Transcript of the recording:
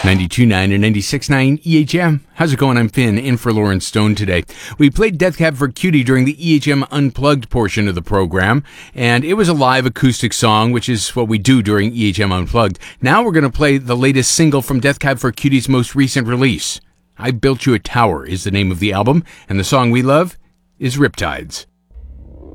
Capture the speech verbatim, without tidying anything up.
ninety-two point nine and ninety-six point nine E H M. How's it going? I'm Finn, in for Lauren Stone today. We played Death Cab for Cutie during the E H M Unplugged portion of the program, and it was a live acoustic song, which is what we do during E H M Unplugged. Now we're going to play the latest single from Death Cab for Cutie's most recent release. I Built You a Tower is the name of the album, and the song we love is Riptides.